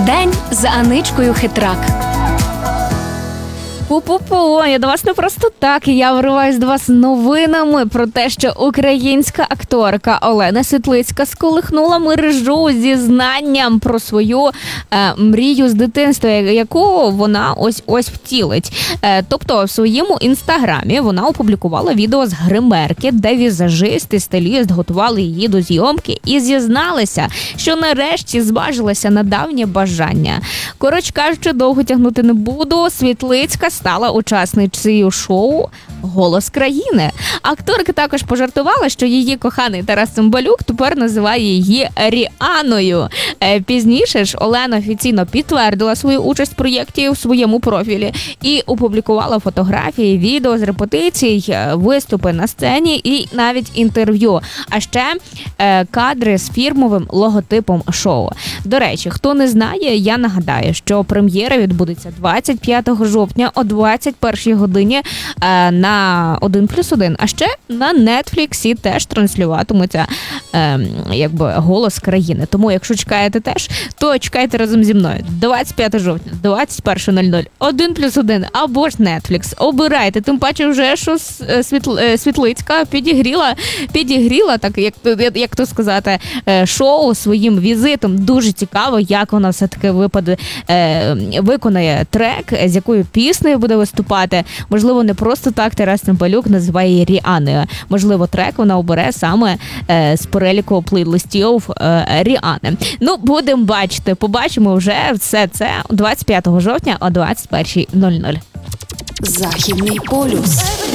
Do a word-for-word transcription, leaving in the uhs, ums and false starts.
День з Аничкою Хитрак. Пу-пу-пу, я до вас не просто так, я вириваюсь до вас новинами про те, що українська акторка Олена Світлицька сколихнула мережу зізнанням про свою е, мрію з дитинства, яку вона ось-ось втілить. Е, тобто в своєму інстаграмі вона опублікувала відео з гримерки, де візажист і стиліст готували її до зйомки і зізналися, що нарешті зважилася на давнє бажання. Коротше кажучи, довго тягнути не буду, Світлицька стала учасницею шоу «Голос країни». Акторка також пожартувала, що її коханий Тарас Цимбалюк тепер називає її Ріаною. Пізніше ж Олена офіційно підтвердила свою участь в проєкті у своєму профілі і опублікувала фотографії, відео з репетицій, виступи на сцені і навіть інтерв'ю, а ще кадри з фірмовим логотипом шоу. До речі, хто не знає, я нагадаю, що прем'єра відбудеться двадцять п'ятого жовтня о двадцять першій годині на один плюс один, а ще на Нетфліксі теж транслюватимуться е, якби «Голос країни». Тому, якщо чекаєте теж, то чекайте разом зі мною. двадцять п'ятого жовтня, двадцять перша нуль нуль, один плюс один або ж Нетфлікс. Обирайте, тим паче вже, що Світл... Світлицька підігріла, підігріла, так як, як то сказати, шоу своїм візитом. Дуже цікаво, як вона все-таки випаде, е, виконає трек, з якою піснею буде виступати. Можливо, не просто так Тарас Цимбалюк називає її Ріаною. Можливо, трек вона обере саме е, з переліку плейлистів е, Ріани. Ну, будемо бачити. Побачимо вже все це двадцять п'ятого жовтня о двадцять перша нуль нуль. Західний полюс.